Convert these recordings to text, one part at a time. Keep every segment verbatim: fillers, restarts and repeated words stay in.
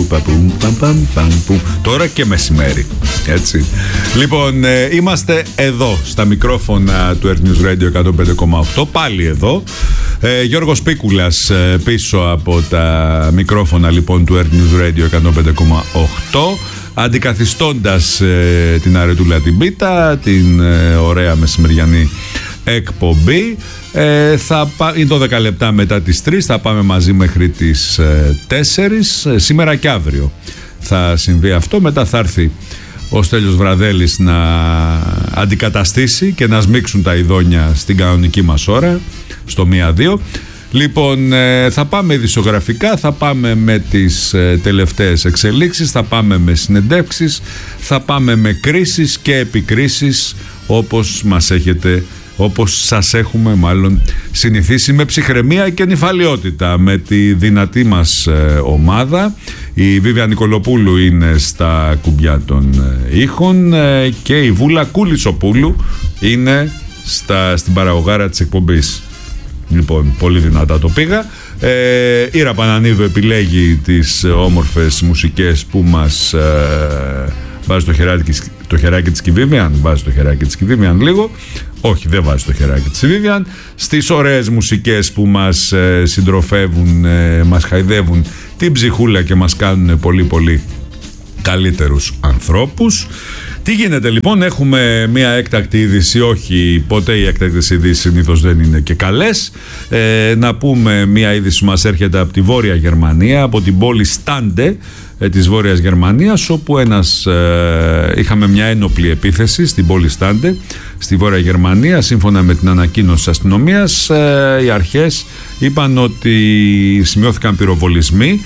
Τώρα και μεσημέρι. Έτσι. Λοιπόν, ε, είμαστε εδώ στα μικρόφωνα του Earth News Radio εκατόν πέντε κόμμα οκτώ. Πάλι εδώ. Ε, Γιώργος Πίκουλας ε, πίσω από τα μικρόφωνα λοιπόν του Earth News Radio εκατόν πέντε κόμμα οκτώ. Αντικαθιστώντας ε, την Αρετούλα την Πίτα, την ε, ωραία μεσημεριανή εκπομπή. Ε, θα πά... Είναι δώδεκα λεπτά μετά τις τρεις, θα πάμε μαζί μέχρι τις ε, τέσσερις, ε, σήμερα και αύριο θα συμβεί αυτό. Μετά θα έρθει ο Στέλιος Βραδέλης να αντικαταστήσει και να σμίξουν τα ειδόνια στην κανονική μας ώρα, στο μία δύο. Λοιπόν, ε, θα πάμε ειδησιογραφικά, θα πάμε με τις ε, τελευταίες εξελίξεις, θα πάμε με συνεντεύξεις, θα πάμε με κρίσεις και επικρίσεις, όπως μας έχετε, όπως σας έχουμε μάλλον συνηθίσει, με ψυχραιμία και νηφαλιότητα, με τη δυνατή μας ε, ομάδα. Η Βίβια Νικολοπούλου είναι στα κουμπιά των ε, ήχων ε, και η Βούλα Κούλισοπούλου είναι στα, στην παραγωγάρα της εκπομπής. Λοιπόν, πολύ δυνατά το πήγα. Ε, η Ραπανανίδου επιλέγει τις όμορφες μουσικές που μας ε, βάζει το χεράκι, το χεράκι της Κιβίβιαν. Βάζει το χεράκι της Κιβίβιαν λίγο. Όχι, δεν βάζει το χεράκι της Κιβίβιαν. Στις ωραίες μουσικές που μας ε, συντροφεύουν, ε, μας χαϊδεύουν την ψυχούλα και μας κάνουν πολύ πολύ καλύτερους ανθρώπους. Τι γίνεται λοιπόν, έχουμε μια έκτακτη είδηση, όχι ποτέ οι έκτακτες ειδήσεις συνήθως δεν είναι και καλές. Ε, να πούμε μια είδηση που μας έρχεται από τη Βόρεια Γερμανία, από την πόλη Στάντε ε, της Βόρειας Γερμανίας, όπου ένας, ε, είχαμε μια ένοπλη επίθεση στην πόλη Στάντε, στη Βόρεια Γερμανία. Σύμφωνα με την ανακοίνωση της αστυνομίας, ε, οι αρχές είπαν ότι σημειώθηκαν πυροβολισμοί.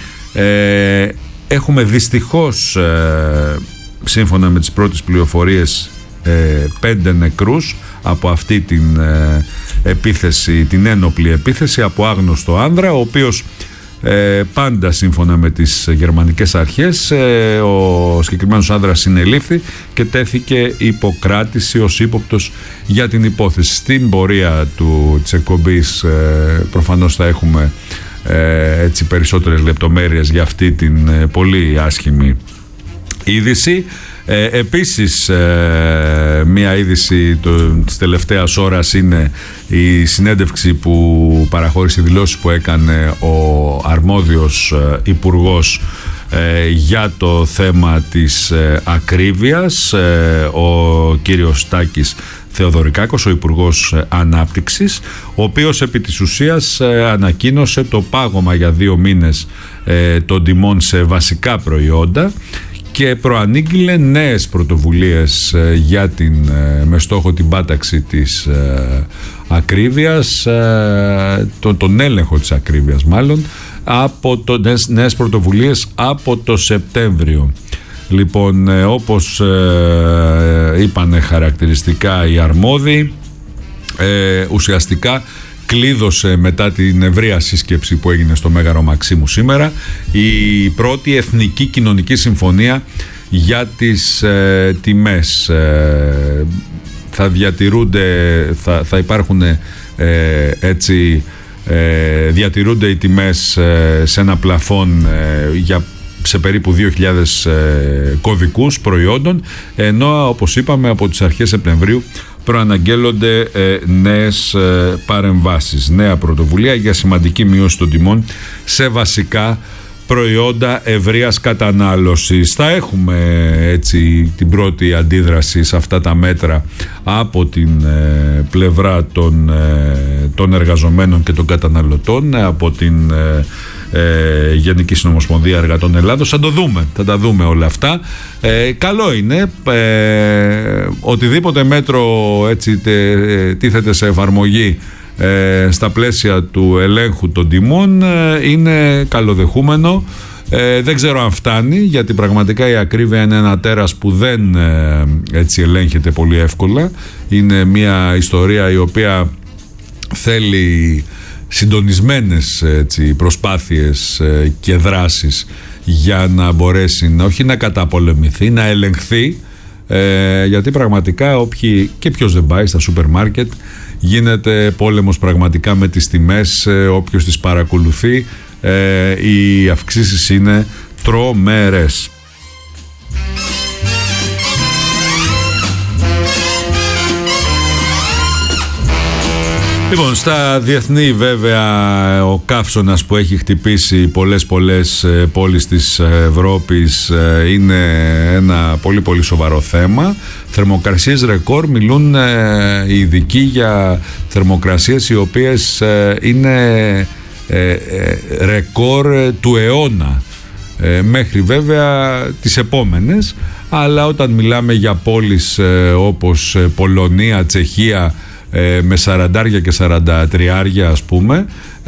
Ε, έχουμε δυστυχώς... Ε, σύμφωνα με τις πρώτες πληροφορίες, ε, πέντε νεκρούς από αυτή την ε, επίθεση, την ένοπλη επίθεση, από άγνωστο άνδρα, ο οποίος ε, πάντα σύμφωνα με τις γερμανικές αρχές, ε, ο συγκεκριμένος άνδρας συνελήφθη και τέθηκε υποκράτηση ως ύποπτος για την υπόθεση. Στην πορεία του, της εκπομπής ε, προφανώς θα έχουμε ε, έτσι περισσότερες λεπτομέρειες για αυτή την ε, πολύ άσχημη είδηση. Ε, επίσης ε, μια είδηση το, της τελευταίας ώρας είναι η συνέντευξη που παραχώρησε, οι δηλώσεις που έκανε ο αρμόδιος ε, υπουργός ε, για το θέμα της ε, ακρίβειας, ε, ο κύριος Τάκης Θεοδωρικάκος, ο Υπουργός Ανάπτυξης, ο οποίος επί της ουσίας ε, ανακοίνωσε το πάγωμα για δύο μήνες ε, των τιμών σε βασικά προϊόντα και προανήγγειλε νέες πρωτοβουλίες ε, για την, ε, με στόχο την πάταξη της ε, ακρίβειας, ε, τον, τον έλεγχο της ακρίβειας μάλλον, από το, νέες, νέες πρωτοβουλίες από το Σεπτέμβριο. Λοιπόν, ε, όπως ε, είπανε χαρακτηριστικά οι αρμόδιοι, ε, ουσιαστικά κλείδωσε μετά την ευρεία σύσκεψη που έγινε στο Μέγαρο Μαξίμου σήμερα η πρώτη εθνική κοινωνική συμφωνία για τις ε, τιμές. Ε, θα διατηρούνται, θα, θα υπάρχουν ε, έτσι ε, διατηρούνται οι τιμές ε, σε ένα πλαφόν ε, για σε περίπου δύο χιλιάδες ε, κωδικούς προϊόντων, ενώ όπως είπαμε από τις αρχές Σεπτεμβρίου προαναγγέλλονται ε, νέες ε, παρεμβάσεις, νέα πρωτοβουλία για σημαντική μείωση των τιμών σε βασικά προϊόντα ευρείας κατανάλωσης. Θα έχουμε έτσι την πρώτη αντίδραση σε αυτά τα μέτρα από την ε, πλευρά των, ε, των εργαζομένων και των καταναλωτών, από την ε, Ε, Γενική Συνομοσπονδία Εργατών Ελλάδος. Θα το δούμε, θα τα δούμε όλα αυτά. Ε, καλό είναι ε, οτιδήποτε μέτρο έτσι τε, τίθεται σε εφαρμογή ε, στα πλαίσια του ελέγχου των τιμών ε, είναι καλοδεχούμενο. Ε, δεν ξέρω αν φτάνει, γιατί πραγματικά η ακρίβεια είναι ένα τέρας που δεν ε, έτσι ελέγχεται πολύ εύκολα. Είναι μια ιστορία η οποία θέλει συντονισμένες έτσι, προσπάθειες ε, και δράσεις για να μπορέσει να, όχι να καταπολεμηθεί, να ελεγχθεί, ε, γιατί πραγματικά όποιοι, και ποιος δεν πάει στα σούπερ μάρκετ, γίνεται πόλεμος πραγματικά με τις τιμές, ε, όποιος τις παρακολουθεί, ε, οι αυξήσεις είναι τρομερές. Λοιπόν, στα διεθνή βέβαια ο καύσωνας που έχει χτυπήσει πολλές πολλές πόλεις της Ευρώπης είναι ένα πολύ πολύ σοβαρό θέμα. Θερμοκρασίες ρεκόρ, μιλούν οι ειδικοί για θερμοκρασίες οι οποίες είναι ρεκόρ του αιώνα, μέχρι βέβαια τις επόμενες, αλλά όταν μιλάμε για πόλεις όπως Πολωνία, Τσεχία, με σαραντάρια και σαραντατριάρια ας πούμε,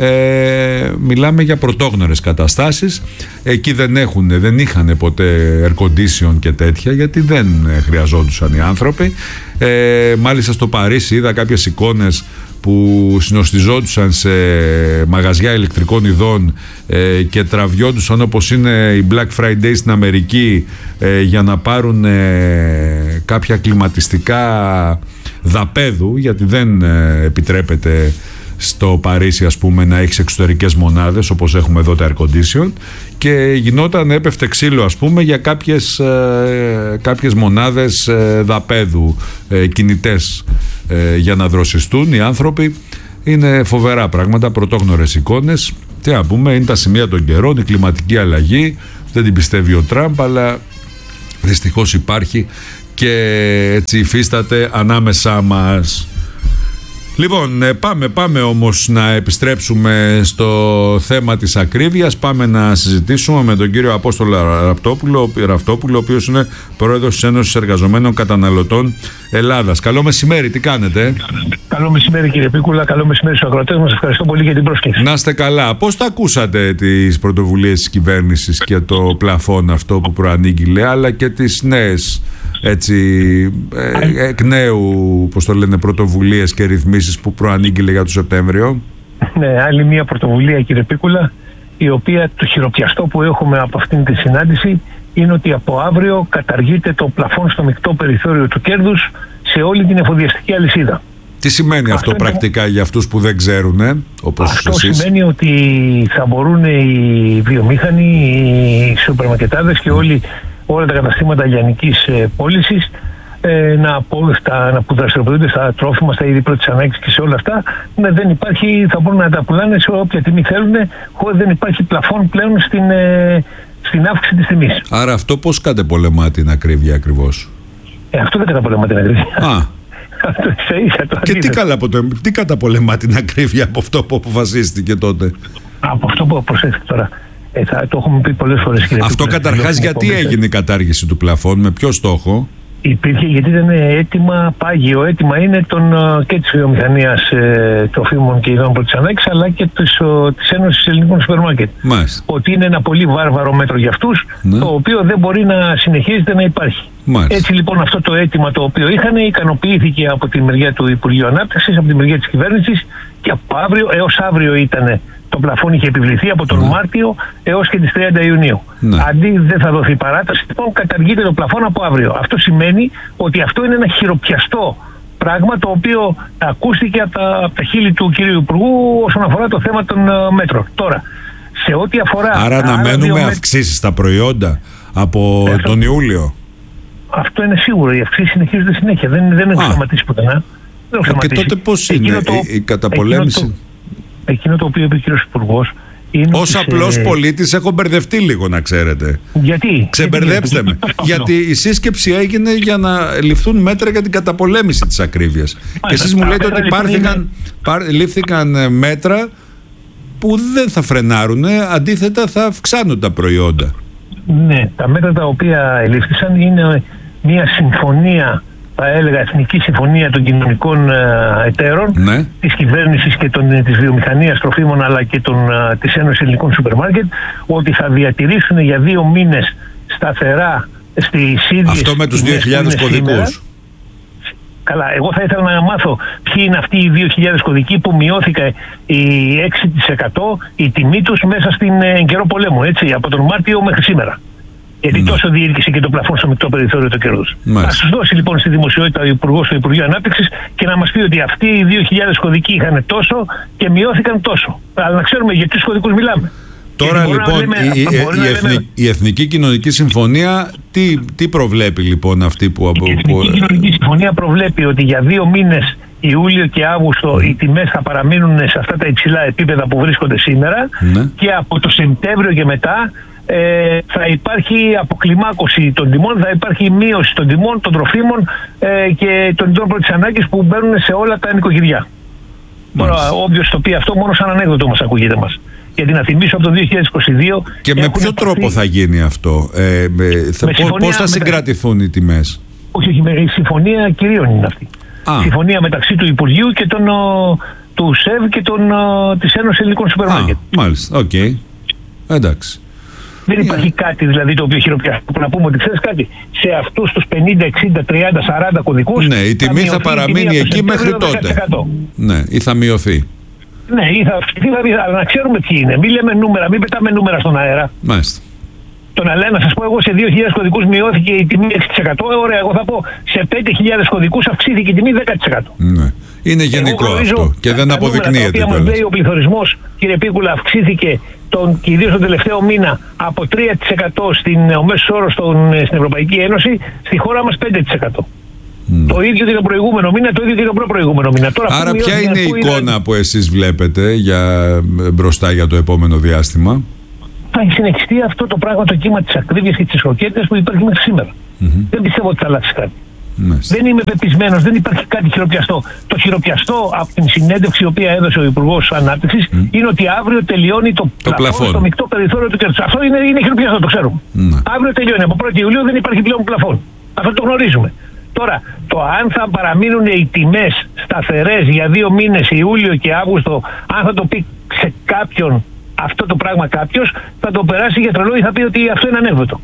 ε, μιλάμε για πρωτόγνωρες καταστάσεις. Εκεί δεν έχουν, δεν είχαν ποτέ air condition και τέτοια, γιατί δεν χρειαζόντουσαν οι άνθρωποι. ε, μάλιστα στο Παρίσι είδα κάποιες εικόνες που συνοστιζόντουσαν σε μαγαζιά ηλεκτρικών ειδών ε, και τραβιόντουσαν όπως είναι η Black Friday στην Αμερική ε, για να πάρουν ε, κάποια κλιματιστικά δαπέδου, γιατί δεν ε, επιτρέπεται στο Παρίσι ας πούμε να έχεις εξωτερικές μονάδες όπως έχουμε εδώ τα air condition, και γινόταν, έπεφτε ξύλο ας πούμε για κάποιες, ε, κάποιες μονάδες ε, δαπέδου ε, κινητές ε, για να δροσιστούν οι άνθρωποι. Είναι φοβερά πράγματα, πρωτόγνωρες εικόνες. Τι να πούμε, είναι τα σημεία των καιρών, η κλιματική αλλαγή, δεν την πιστεύει ο Τραμπ, αλλά δυστυχώς υπάρχει και έτσι υφίσταται ανάμεσά μας. Λοιπόν, πάμε, πάμε όμως να επιστρέψουμε στο θέμα της ακρίβειας. Πάμε να συζητήσουμε με τον κύριο Απόστολο Ραυτόπουλο, Ραυτόπουλο ο οποίος είναι πρόεδρος της Ένωσης Εργαζομένων Καταναλωτών Ελλάδας. Καλό μεσημέρι, τι κάνετε? Καλό μεσημέρι κύριε Πίκουλα, καλό μεσημέρι στους ακροατές μας. Ευχαριστώ πολύ για την πρόσκληση. Να είστε καλά. Πώς τα ακούσατε τις πρωτοβουλίες της κυβέρνησης και το πλαφόν αυτό που προανήγγειλε, αλλά και τις νέες, έτσι, ε, εκ νέου, πώς το λένε, πρωτοβουλίες και ρυθμίσεις που προανήγγειλε για το Σεπτέμβριο? Ναι, άλλη μια πρωτοβουλία κύριε Πίκουλα, η οποία το χειροπιαστό που έχουμε από αυτήν τη συνάντηση είναι ότι από αύριο καταργείται το πλαφόν στο μεικτό περιθώριο του κέρδους σε όλη την εφοδιαστική αλυσίδα. Τι σημαίνει αυτό, αυτό πρακτικά είναι... για αυτούς που δεν ξέρουν, ε, όπως αυτό εσείς? Σημαίνει ότι θα μπορούν οι βιομήχανοι, οι σούπερμαρκετάδες και όλοι, όλα τα καταστήματα λιανικής ε, πώλησης ε, να, να που δραστηριοποιούνται στα τρόφιμα, στα είδη πρώτης ανάγκης και σε όλα αυτά, ναι, δεν υπάρχει, θα μπορούν να τα πουλάνε σε όποια τιμή θέλουν, χωρίς δεν υπάρχει πλαφόν πλέον στην, ε, στην αύξηση της τιμής. Άρα αυτό πώς κατεπολεμά την ακρίβεια ακριβώς? Ε, αυτό δεν καταπολεμά την ακρίβεια. Α. Και τι, καλά, τι καταπολεμά την ακρίβεια από αυτό που αποφασίστηκε τότε? Από αυτό που προσέξτε τώρα. Ε, θα, το έχουμε πει πολλές φορές. Κύριε αυτό καταρχάς γιατί έγινε η κατάργηση του πλαφών, με ποιο στόχο? Υπήρχε γιατί ήταν έτοιμα, πάγιο έτοιμα είναι των, και της βιομηχανίας ε, τροφίμων και ειδών πρώτης ανάγκης, αλλά και της, ο, της Ένωσης Ελληνικών Σούπερ Μάρκετ. Μάλιστα. Ότι είναι ένα πολύ βάρβαρο μέτρο για αυτούς, ναι, το οποίο δεν μπορεί να συνεχίζεται να υπάρχει. Μάλιστα. Έτσι λοιπόν αυτό το αίτημα το οποίο είχαν ικανοποιήθηκε από τη μεριά του Υπουργείου Ανάπτυξης, από τη μεριά της κυβέρνησης, και από αύριο, έως αύριο ήταν το πλαφόν, είχε επιβληθεί από τον ναι. Μάρτιο έως και τις τριάντα Ιουνίου. Ναι. Αντί δεν θα δοθεί παράταση, λοιπόν καταργείται το πλαφόν από αύριο. Αυτό σημαίνει ότι αυτό είναι ένα χειροπιαστό πράγμα το οποίο ακούστηκε από τα, από τα χείλη του κυρίου Υπουργού όσον αφορά το θέμα των uh, μέτρων. Τώρα, σε ό,τι αφορά... Άρα αναμένουμε αυξήσεις στα προϊόντα από ε, τον Ιούλιο? Αυτό είναι σίγουρο. Οι αυξήσεις συνεχίζονται συνέχεια. Δεν, δεν έχουν σταματήσει πουθενά. Ε, και τότε πώς είναι το, η, η καταπολέμηση? Εκείνο το, εκείνο το οποίο είπε ο κύριος Υπουργός είναι... Ως απλός ε... πολίτης έχω μπερδευτεί λίγο, να ξέρετε. Γιατί? Ξεμπερδέψτε με. Γιατί η σύσκεψη έγινε για να ληφθούν μέτρα για την καταπολέμηση της ακρίβειας. Μάλιστα. Και εσείς μου λέτε ότι πάρθηκαν, πάρ, λήφθηκαν μέτρα που δεν θα φρενάρουν, αντίθετα θα αυξάνουν τα προϊόντα. Ναι, τα μέτρα τα οποία ελήφθησαν είναι μια συμφωνία, θα έλεγα εθνική συμφωνία των κοινωνικών εταίρων, ναι, της κυβέρνησης και των, της βιομηχανίας τροφίμων, αλλά και των, της Ένωσης Ελληνικών Σούπερ Μάρκετ, ότι θα διατηρήσουν για δύο μήνες σταθερά στις ίδιες... Αυτό με τους δύο χιλιάδες κωδικούς. Σήμερα. Καλά, εγώ θα ήθελα να μάθω ποιοι είναι αυτοί οι δύο χιλιάδες κωδικοί που μειώθηκε η έξι τοις εκατό η τιμή τους μέσα στην ε, καιρό πολέμου, έτσι, από τον Μάρτιο μέχρι σήμερα. Γιατί mm. τόσο διήρκησε και το πλαφόν στο μεικτό περιθώριο του κέρδους. Θα τους δώσει λοιπόν στη δημοσιότητα ο Υπουργός του Υπουργείου Ανάπτυξης και να μας πει ότι αυτοί οι δύο χιλιάδες κωδικοί είχαν τόσο και μειώθηκαν τόσο. Αλλά να ξέρουμε για ποιους κωδικούς μιλάμε. Τώρα λοιπόν λέμε, η, η, η, εθνική, η Εθνική Κοινωνική Συμφωνία τι, τι προβλέπει λοιπόν αυτή που... Η Εθνική που... Κοινωνική Συμφωνία προβλέπει ότι για δύο μήνες, Ιούλιο και Αύγουστο, mm. οι τιμές θα παραμείνουν σε αυτά τα υψηλά επίπεδα που βρίσκονται σήμερα, mm. και από το Σεπτέμβριο και μετά ε, θα υπάρχει αποκλιμάκωση των τιμών, θα υπάρχει μείωση των τιμών, των τροφίμων ε, και των τιμών πρώτης ανάγκης που μπαίνουν σε όλα τα νοικοκυριά. Mm. Τώρα όποιος το πει αυτό μόνο σαν ανέκδοτο μας ακούγεται μας. Γιατί να θυμίσω από το δύο χιλιάδες είκοσι δύο... Και με ποιο τρόπο παθεί... θα γίνει αυτό, ε, με, θα, πώς θα συγκρατηθούν οι τιμές? Όχι, όχι, η συμφωνία κυρίων είναι αυτή. Α. Συμφωνία μεταξύ του Υπουργείου και των, του ΣΕΒ και των, της Ένωσης Ελληνικών Σούπερ Μάρκετ. Μάλιστα, οκ. Okay. Εντάξει. Δεν υπάρχει yeah. κάτι δηλαδή το οποίο χειροπιαστεί. Να πούμε ότι ξέρεις κάτι, σε αυτούς τους πενήντα, εξήντα, τριάντα, σαράντα κωδικούς... Ναι, η τιμή θα, θα παραμείνει εκεί μέχρι τότε. δέκα τοις εκατό. Ναι, ή θα μειωθεί. Ναι, ή θα αυξηθεί, αλλά να ξέρουμε τι είναι. Μην λέμε νούμερα, μην πετάμε νούμερα στον αέρα. Μάλιστα. Το να λέω, να σας πω, εγώ σε δύο χιλιάδες κωδικούς μειώθηκε η τιμή έξι τοις εκατό. Ωραία, εγώ θα πω σε πέντε χιλιάδες κωδικούς αυξήθηκε η τιμή δέκα τοις εκατό. Ναι. Είναι γενικό αυτό και δεν αποδεικνύεται. Τα νούμερα, ο πληθωρισμός, κύριε Πίκουλα, αυξήθηκε τον, και ιδίως τον τελευταίο μήνα από τρία τοις εκατό στην, ο μέσος όρος στην Ευρωπαϊκή Ένωση, στη χώρα μας πέντε τοις εκατό. Mm. Το ίδιο και τον προηγούμενο μήνα, το ίδιο και τον προηγούμενο μήνα. Τώρα, άρα ποια είναι η εικόνα είναι... που εσείς βλέπετε για, μπροστά για το επόμενο διάστημα? Θα συνεχιστεί αυτό το πράγμα, το κύμα της ακρίβειας και της ροκέτας που υπάρχει μέχρι σήμερα. Mm-hmm. Δεν πιστεύω ότι θα αλλάξει κάτι. Mm-hmm. Δεν είμαι πεπισμένος, δεν υπάρχει κάτι χειροπιαστό. Το χειροπιαστό από την συνέντευξη η οποία έδωσε ο Υπουργός Ανάπτυξης mm-hmm. είναι ότι αύριο τελειώνει το, το πλαφόν στο μεικτό περιθώριο του κέρδους. Αυτό είναι, είναι χειροπιαστό, το ξέρουμε. Mm-hmm. Αύριο τελειώνει. Από πρώτη Ιουλίου δεν υπάρχει πλέον πλαφόν. Αυτό το γνωρίζουμε. Τώρα, το αν θα παραμείνουν οι τιμές σταθερές για δύο μήνες, Ιούλιο και Αύγουστο, αν θα το πει σε κάποιον αυτό το πράγμα κάποιος, θα το περάσει για τρελό ή θα πει ότι αυτό είναι ανέκδοτο.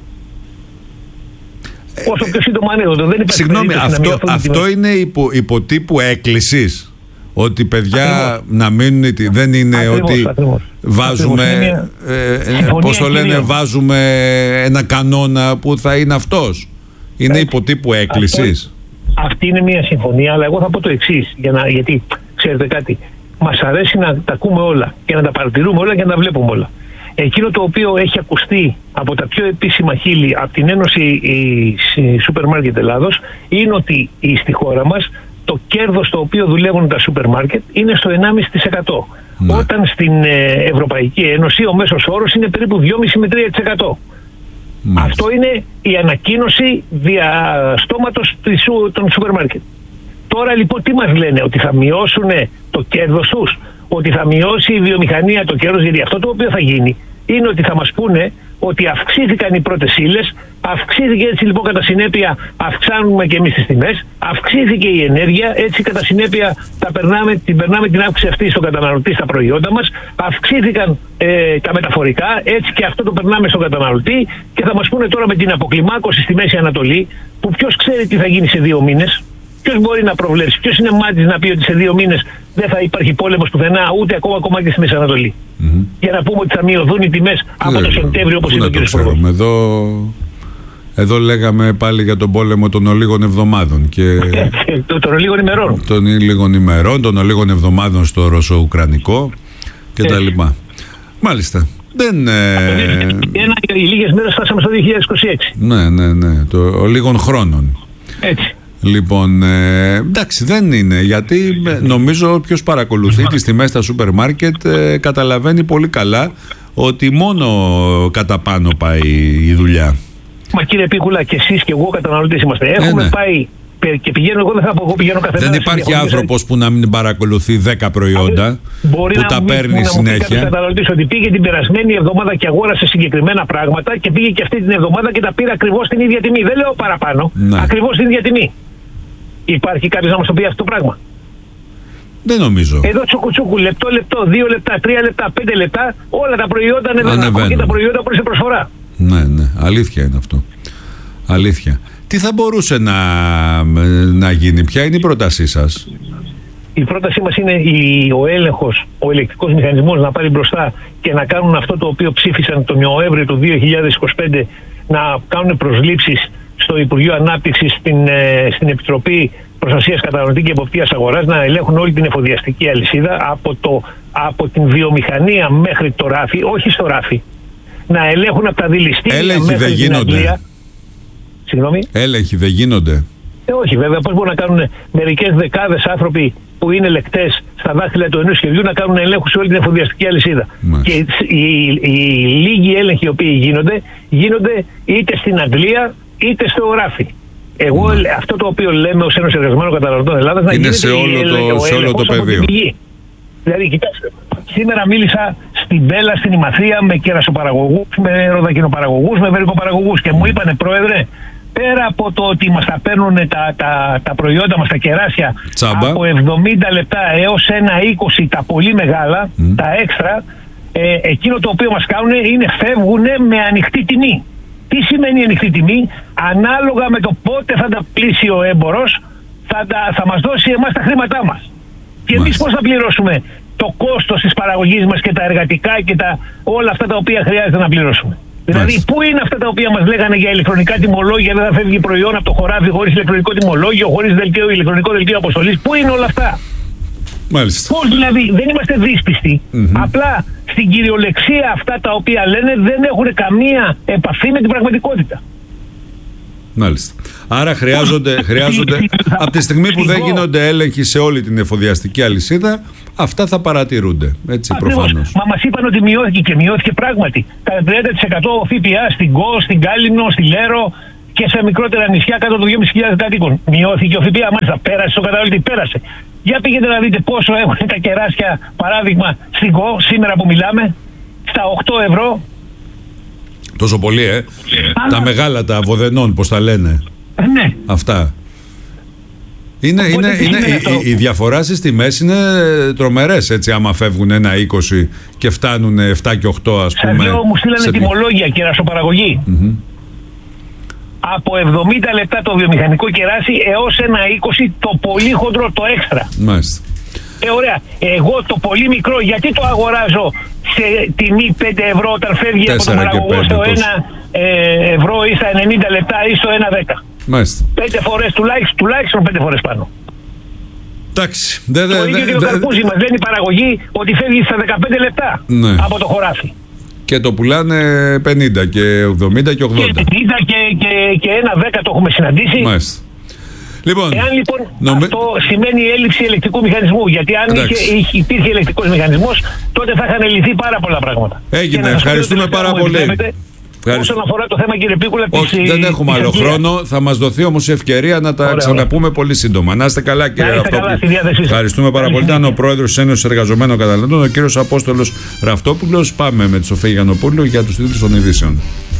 Ε, Όσο πιο σύντομα ανέκδοτο. Δεν υπάρχει. Συγγνώμη, αυτό, αυτό είναι υπο, υποτύπου έκκλησης. Ότι παιδιά ακριβώς. να μείνουν, δεν είναι ακριβώς, ότι ακριβώς. βάζουμε, ακριβώς. Ε, πώς το λένε, βάζουμε ένα κανόνα που θα είναι αυτός. Είναι υποτύπου έκκλησης. Αυτή είναι μια συμφωνία, αλλά εγώ θα πω το εξής, για να, γιατί ξέρετε κάτι, μας αρέσει να τα ακούμε όλα και να τα παρατηρούμε όλα και να τα βλέπουμε όλα. Εκείνο το οποίο έχει ακουστεί από τα πιο επίσημα χείλη από την Ένωση Σούπερ Μάρκετ Ελλάδος είναι ότι στη χώρα μας το κέρδος το οποίο δουλεύουν τα σούπερ μάρκετ είναι στο ενάμιση τοις εκατό. Ναι. Όταν στην Ευρωπαϊκή Ένωση ο μέσος όρος είναι περίπου δυόμισι με τρία τοις εκατό. Μάλιστα. Αυτό είναι η ανακοίνωση διαστόματος των σούπερ μάρκετ. Τώρα λοιπόν τι μας λένε, ότι θα μειώσουν το κέρδος τους, ότι θα μειώσει η βιομηχανία το κέρδος, γιατί αυτό το οποίο θα γίνει είναι ότι θα μας πούνε ότι αυξήθηκαν οι πρώτες ύλες, αυξήθηκε έτσι λοιπόν κατά συνέπεια αυξάνουμε και εμείς τις τιμές, αυξήθηκε η ενέργεια, έτσι κατά συνέπεια τα περνάμε, την περνάμε την αύξηση αυτή στον καταναλωτή στα προϊόντα μας, αυξήθηκαν ε, τα μεταφορικά, έτσι και αυτό το περνάμε στον καταναλωτή και θα μας πούνε τώρα με την αποκλιμάκωση στη Μέση Ανατολή, που ποιος ξέρει τι θα γίνει σε δύο μήνες. Ποιος μπορεί να προβλέψει, ποιος είναι μάτης να πει ότι σε δύο μήνες δεν θα υπάρχει πόλεμος πουθενά, ούτε ακόμα ακόμα και στη Μέση Ανατολή. Mm-hmm. Για να πούμε ότι θα μειωθούν οι τιμές από το Σεπτέμβριο, όπως είπε ο κ. Υπουργός. Εδώ, εδώ λέγαμε πάλι για τον πόλεμο των ολίγων εβδομάδων. Και των το ολίγων ημερών. Των ολίγων ημερών, των ολίγων εβδομάδων στο Ρωσο-Ουκρανικό κτλ. Μάλιστα. Δεν, ε... Ένα, οι λίγες μέρες φτάσαμε στο δύο χιλιάδες είκοσι έξι. Ναι, ναι, ναι. Το ολίγων χρόνων. Έτσι. Λοιπόν, ε, εντάξει, δεν είναι, γιατί νομίζω όποιος παρακολουθεί τις τιμές στα σούπερ μάρκετ ε, καταλαβαίνει πολύ καλά ότι μόνο κατά πάνω πάει η δουλειά. Μα κύριε Πίκουλα, και εσείς και εγώ καταναλωτές είμαστε. Έχουμε ε, ναι. πάει και πηγαίνω, εγώ δεν θα πω, εγώ πηγαίνω κάθε μέρα. Δεν υπάρχει άνθρωπος που να μην παρακολουθεί δέκα προϊόντα, μπορεί που τα μην, παίρνει να συνέχεια. Μπορεί να καταναλωτής ότι πήγε την περασμένη εβδομάδα και αγόρασε συγκεκριμένα πράγματα και πήγε και αυτή την εβδομάδα και τα πήρε ακριβώς την ίδια τιμή. Δεν λέω παραπάνω, ναι. ακριβώς την ίδια τιμή. Υπάρχει κάποιος να μας το πει αυτό το πράγμα? Δεν νομίζω. Εδώ τσουκουτσούκου, λεπτό, λεπτό, δύο λεπτά, τρία λεπτά, πέντε λεπτά, όλα τα προϊόντα ανεβαίνουν και τα προϊόντα που σε προσφορά. Ναι, ναι, αλήθεια είναι αυτό. Αλήθεια. Τι θα μπορούσε να, να γίνει, ποια είναι η πρότασή σας? Η πρότασή μας είναι η, ο έλεγχος, ο ελεκτικός μηχανισμός να πάρει μπροστά και να κάνουν αυτό το οποίο ψήφισαν τον Νοέμβριο του δύο χιλιάδες είκοσι πέντε, να κάνουν προσλήψεις στο Υπουργείο Ανάπτυξης, στην, ε, στην Επιτροπή Προστασίας Καταναλωτή και Εποπτείας Αγοράς να ελέγχουν όλη την εφοδιαστική αλυσίδα από, το, από την βιομηχανία μέχρι το ράφι, όχι στο ράφι. Να ελέγχουν από τα δηληστήρια Έλεγχοι μέχρι δεν την Αγγλία. γίνονται. Συγγνώμη. Έλεγχοι δεν γίνονται. Ε, όχι βέβαια, πώς μπορούν να κάνουν μερικές δεκάδες άνθρωποι που είναι λεκτές στα δάχτυλα του ενός χεριού να κάνουν ελέγχους σε όλη την εφοδιαστική αλυσίδα. Μάλιστα. Και οι, οι, οι λίγοι έλεγχοι οι οποίοι γίνονται, γίνονται είτε στην Αγγλία είτε στο ράφι. Εγώ mm. αυτό το οποίο λέμε ως Ένωση Εργαζομένων Καταναλωτών Ελλάδας να είναι γίνεται σε όλο το, σε όλο το πεδίο. Δηλαδή, κοιτάξτε, σήμερα μίλησα στην Μπέλα, στην Ημαθία, με κερασοπαραγωγούς, με ροδακινοπαραγωγούς, με βερικοπαραγωγούς και μου είπανε, Πρόεδρε, πέρα από το ότι μας τα παίρνουν τα, τα, τα προϊόντα μας, τα κεράσια, Τσάμπα. από εβδομήντα λεπτά έως ένα είκοσι τα πολύ μεγάλα, mm. τα έξτρα, ε, εκείνο το οποίο μας κάνουν είναι φεύγουν με ανοιχτή τιμή. Τι σημαίνει ανοιχτή τιμή? Ανάλογα με το πότε θα τα πλήσει ο έμπορος, θα, τα, θα μας δώσει εμάς τα χρήματά μας. Και εμείς πώς θα πληρώσουμε το κόστος της παραγωγής μας και τα εργατικά και τα, όλα αυτά τα οποία χρειάζεται να πληρώσουμε? Δηλαδή, Μάλιστα. πού είναι αυτά τα οποία μας λέγανε για ηλεκτρονικά τιμολόγια, δεν θα φεύγει προϊόν από το χωράφι χωρίς ηλεκτρονικό τιμολόγιο, χωρίς δελτίο, ηλεκτρονικό δελτίο αποστολής? Πού είναι όλα αυτά? Μάλιστα. Πώς δηλαδή? Δεν είμαστε δύσπιστοι. Mm-hmm. Απλά στην κυριολεξία αυτά τα οποία λένε δεν έχουν καμία επαφή με την πραγματικότητα. Μάλιστα. Άρα χρειάζονται, χρειάζονται από τη στιγμή που δεν γίνονται έλεγχοι σε όλη την εφοδιαστική αλυσίδα, αυτά θα παρατηρούνται. Έτσι, προφανώς. Μα μας είπαν ότι μειώθηκε και μειώθηκε πράγματι. Κατά τριάντα τοις εκατό ΦΠΑ στην Κο, στην Κάλυμνο, στη Λέρο και σε μικρότερα νησιά κάτω των δυόμισι χιλιάδες κατοίκων. Μειώθηκε ο ΦΠΑ, μάλιστα πέρασε στο καταναλωτή, πέρασε. Για πήγαινε να δείτε πόσο έχουν τα κεράσια, παράδειγμα, στην Κο, σήμερα που μιλάμε, στα οκτώ ευρώ. Τόσο πολύ, ε. Α, τα μεγάλα, τα βοδενών, πώς τα λένε. Ναι. Αυτά. Είναι, είναι, είναι, η, η διαφορά στις τιμές είναι τρομερές, έτσι, άμα φεύγουν ένα είκοσι και φτάνουν επτά και οκτώ, ας πούμε. Σε δύο μου στείλανε τιμολόγια κερασοπαραγωγή. Mm-hmm. Από εβδομήντα λεπτά το βιομηχανικό κεράσι έως ένα είκοσι το πολύ χοντρό, το έξτρα. Μάλιστα. Ε, ωραία. Εγώ το πολύ μικρό, γιατί το αγοράζω σε τιμή πέντε ευρώ όταν φεύγει από τον παραγωγό στο ένα ε, ευρώ ή στα ενενήντα λεπτά ή στο ένα δέκα? Μάλιστα. Πέντε φορές τουλάχιστον, τουλάχιστον πέντε φορές πάνω. Εντάξει. Δε, δε, το ίδιο και το καρπούζι μας λένε η παραγωγή ότι φεύγει στα δεκαπέντε λεπτά, ναι, από το χωράφι. Και το πουλάνε πενήντα και εβδομήντα και ογδόντα. Και πενήντα και, και, και ένα δέκα το έχουμε συναντήσει. Μάλιστα. Λοιπόν, εάν λοιπόν νομι... αυτό σημαίνει έλλειψη ελεκτικού μηχανισμού, γιατί αν είχε, είχε, υπήρχε ελεκτικός μηχανισμός, τότε θα είχαν λυθεί πάρα πολλά πράγματα. Έγινε, ευχαριστούμε πάρα πολύ. Όσον αφορά το θέμα, κύριε Πίκουλα, όχι, της, δεν έχουμε άλλο χρόνο. Θα μας δοθεί όμως η ευκαιρία να τα ωραία, ξαναπούμε ωραία. πολύ σύντομα. Να είστε καλά, κύριε Ραφτόπουλο. Ευχαριστούμε πάρα πολύ. Ήταν ο πρόεδρος της Ένωσης Εργαζομένων Καταναλωτών, ο κύριος Απόστολος Ραφτόπουλος. Πάμε με τη Σοφία Γιαννοπούλου για τους τίτλους των ειδήσεων.